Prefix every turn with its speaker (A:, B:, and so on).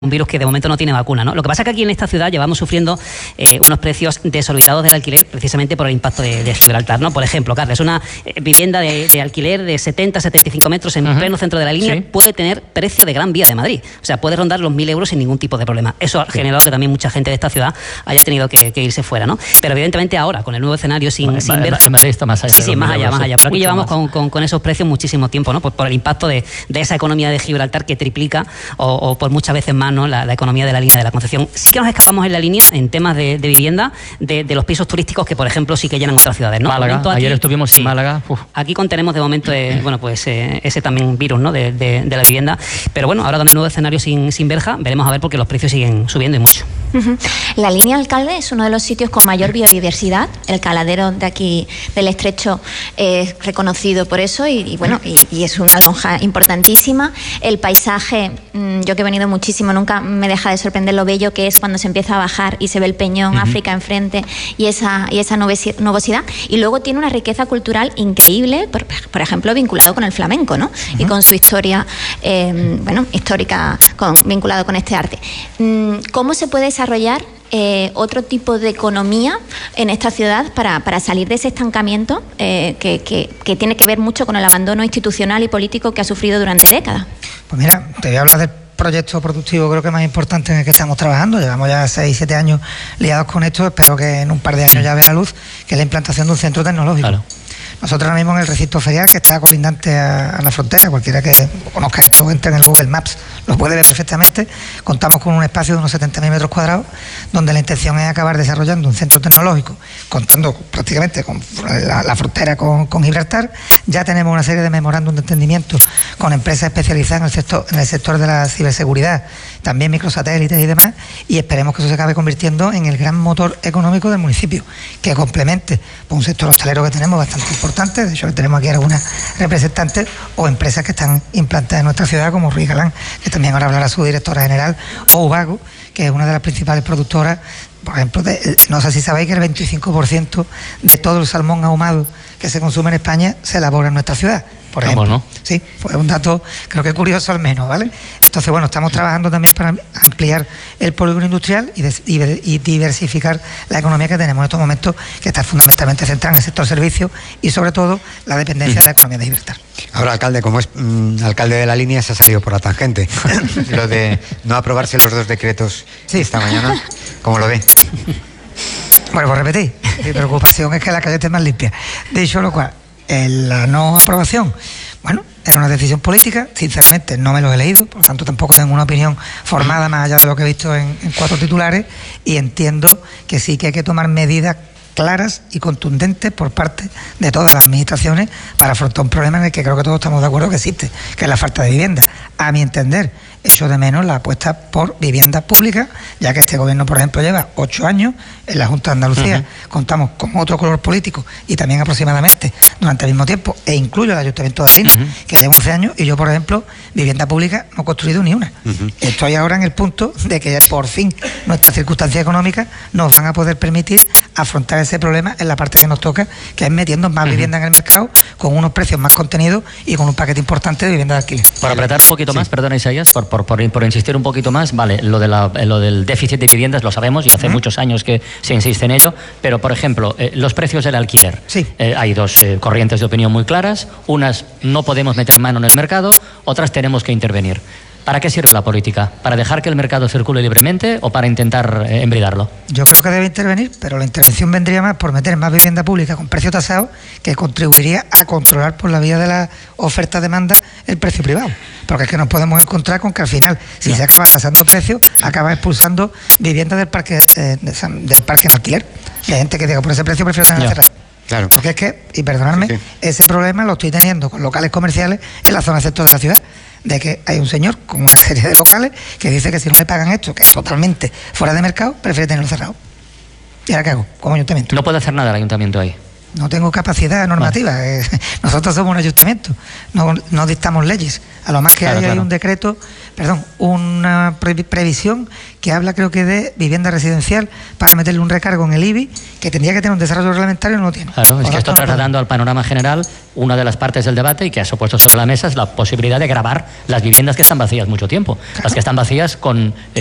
A: un virus que de momento no tiene vacuna, ¿no? Lo que pasa es que aquí en esta ciudad llevamos sufriendo unos precios desorbitados del alquiler precisamente por el impacto de Gibraltar, ¿no? Por ejemplo, Carles, una vivienda de alquiler de 70-75 metros en pleno centro de la línea, sí, puede tener precio de Gran Vía de Madrid. O sea, puede rondar los 1.000 euros sin ningún tipo de problema. Eso ha generado que también mucha gente de esta ciudad haya tenido que irse fuera, ¿no? Pero evidentemente ahora, con el nuevo escenario sin ver...
B: En Madrid está más allá.
A: Sí, más allá. Pero aquí llevamos con esos precios muchísimo tiempo, ¿no? Por el impacto de esa economía de Gibraltar que triplica o por muchas veces más, ¿no? La economía de la línea de la Concepción. Sí que nos escapamos en la línea en temas de vivienda, de los pisos turísticos que, por ejemplo, sí que llenan otras ciudades, ¿no?
B: Málaga,
A: aquí,
B: ayer estuvimos en Málaga.
A: Aquí contenemos de momento, ese también virus, ¿no? de la vivienda. Pero bueno, ahora con el nuevo escenario sin verja, veremos a ver porque los precios siguen subiendo y mucho.
C: La línea Alcalde es uno de los sitios con mayor biodiversidad. El caladero de aquí del Estrecho es reconocido por eso y es una lonja importantísima. El paisaje, yo que he venido muchísimo, nunca me deja de sorprender lo bello que es cuando se empieza a bajar y se ve el peñón, África enfrente y esa nubosidad. Y luego tiene una riqueza cultural increíble, por ejemplo, vinculado con el flamenco, ¿no? Y con su historia, histórica, vinculado con este arte. ¿Cómo se puede desarrollar otro tipo de economía en esta ciudad para salir de ese estancamiento que tiene que ver mucho con el abandono institucional y político que ha sufrido durante décadas?
D: Pues mira, te voy a hablar del proyecto productivo creo que más importante en el que estamos trabajando. Llevamos ya 6-7 años liados con esto. Espero que en un par de años ya vea la luz, que es la implantación de un centro tecnológico. Claro. Nosotros ahora mismo en el recinto ferial, que está colindante a la frontera, cualquiera que conozca esto entre en el Google Maps lo puede ver perfectamente, contamos con un espacio de unos 70.000 metros cuadrados, donde la intención es acabar desarrollando un centro tecnológico, contando prácticamente con la frontera con Gibraltar. Ya tenemos una serie de memorándum de entendimiento con empresas especializadas en el sector de la ciberseguridad, también microsatélites y demás, y esperemos que eso se acabe convirtiendo en el gran motor económico del municipio, que complemente por un sector hostelero que tenemos bastante importante. De hecho, tenemos aquí algunas representantes o empresas que están implantadas en nuestra ciudad, como Ruiz Galán, que también ahora hablará su directora general, o Ubago, que es una de las principales productoras. Por ejemplo, no sé si sabéis que el 25% de todo el salmón ahumado que se consume en España se elabora en nuestra ciudad, por ejemplo. ¿No? Sí, pues un dato creo que curioso al menos, ¿vale? Entonces, bueno, estamos trabajando también para ampliar el polígono industrial y diversificar la economía que tenemos en estos momentos, que está fundamentalmente centrada en el sector servicios y sobre todo la dependencia de la economía de Gibraltar.
E: Ahora, alcalde, como es alcalde de la línea, se ha salido por la tangente. Lo de no aprobarse los 2 decretos esta mañana, ¿cómo lo ve?
D: Bueno, pues repetí. Mi preocupación es que la calle esté más limpia. Dicho lo cual, la no aprobación, bueno, era una decisión política. Sinceramente, no me lo he leído, por lo tanto tampoco tengo una opinión formada más allá de lo que he visto en 4 titulares, y entiendo que sí que hay que tomar medidas claras y contundentes por parte de todas las administraciones para afrontar un problema en el que creo que todos estamos de acuerdo que existe, que es la falta de vivienda. A mi entender, echo de menos la apuesta por viviendas públicas, ya que este gobierno, por ejemplo, lleva 8 años en la Junta de Andalucía. Contamos con otro color político y también aproximadamente durante el mismo tiempo, e incluyo el Ayuntamiento de Lina, que lleva 11 años, y yo, por ejemplo, vivienda pública no he construido ni una. Estoy ahora en el punto de que por fin nuestras circunstancias económicas nos van a poder permitir afrontar ese problema en la parte que nos toca, que es metiendo más vivienda en el mercado, con unos precios más contenidos y con un paquete importante de vivienda de alquiler.
B: Para apretar un poquito más, perdona Isaías, por insistir un poquito más, vale, lo del déficit de viviendas lo sabemos y hace muchos años que se insiste en ello, pero por ejemplo, los precios del alquiler. Hay 2 corrientes de opinión muy claras, unas no podemos meter mano en el mercado, otras tenemos que intervenir. ¿Para qué sirve la política? ¿Para dejar que el mercado circule libremente o para intentar embridarlo?
D: Yo creo que debe intervenir, pero la intervención vendría más por meter más vivienda pública con precio tasado, que contribuiría a controlar por la vía de la oferta-demanda el precio privado. Porque es que nos podemos encontrar con que al final, si se acaba tasando precios, acaba expulsando viviendas del parque en alquiler. Y hay gente que diga, por ese precio prefiero tener cerrado. Claro. Porque es que, y perdonadme, ese problema lo estoy teniendo con locales comerciales en la zona centro de la ciudad, de que hay un señor con una serie de locales que dice que si no le pagan esto, que es totalmente fuera de mercado, prefiere tenerlo cerrado. ¿Y ahora qué hago como ayuntamiento?
B: No puede hacer nada el ayuntamiento ahí.
D: no tengo capacidad normativa. Vale. Nosotros somos un ayuntamiento, no dictamos leyes. A lo más que hay un decreto, una previsión que habla, creo que de vivienda residencial, para meterle un recargo en el IBI, que tendría que tener un desarrollo reglamentario y no lo tiene.
B: Claro, es que esto, trasladando al panorama general, una de las partes del debate y que has puesto sobre la mesa es la posibilidad de gravar las viviendas que están vacías mucho tiempo. Claro. Las que están vacías con